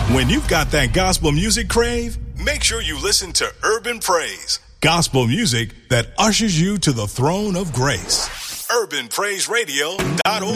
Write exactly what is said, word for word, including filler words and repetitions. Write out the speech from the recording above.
When you've got that gospel music crave, make sure you listen to Urban Praise, gospel music that ushers you to the throne of grace. urban praise radio dot org